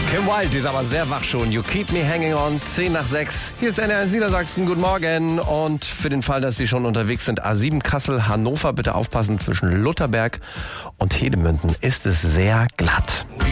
Kim Wilde ist aber sehr wach schon. You keep me hanging on, 10 nach 6. Hier ist NDR Niedersachsen, guten Morgen. Und für den Fall, dass Sie schon unterwegs sind, A7 Kassel, Hannover, bitte aufpassen, zwischen Lutherberg und Hedemünden ist es sehr glatt.